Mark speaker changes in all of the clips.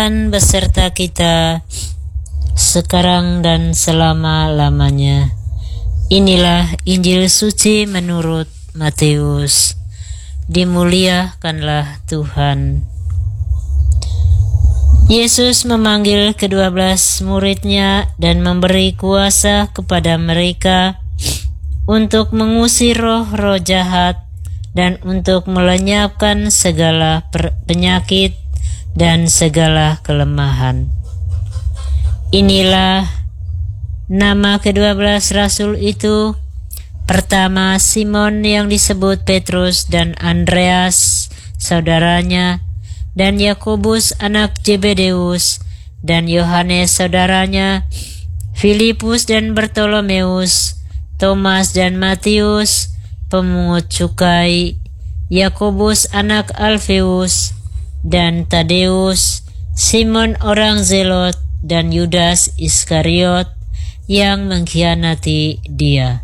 Speaker 1: Tuhan beserta kita sekarang dan selama-lamanya. Inilah Injil suci menurut Matius. Dimuliakanlah Tuhan. Yesus memanggil ke-12 muridnya dan memberi kuasa kepada mereka untuk mengusir roh-roh jahat dan untuk melenyapkan segala penyakit dan segala kelemahan. Inilah nama ke-12 rasul itu. Pertama, Simon yang disebut Petrus dan Andreas saudaranya, dan Yakobus anak Zebedeus, dan Yohanes saudaranya, Filipus dan Bartolomeus, Thomas dan Matius pemungut cukai, Yakobus anak Alfeus, dan Tadeus, Simon orang Zelot, dan Yudas Iskariot yang mengkhianati dia.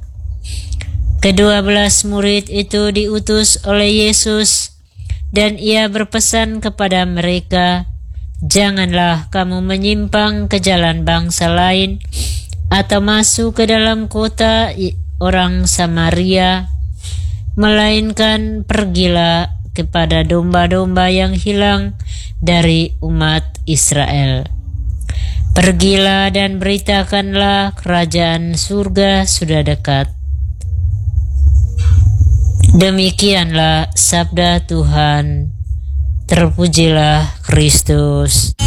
Speaker 1: Ke-12 murid itu diutus oleh Yesus, dan ia berpesan kepada mereka, "Janganlah kamu menyimpang ke jalan bangsa lain atau masuk ke dalam kota orang Samaria, melainkan pergilah kepada domba-domba yang hilang dari umat Israel. Pergilah dan beritakanlah kerajaan surga sudah dekat." Demikianlah sabda Tuhan. Terpujilah Kristus.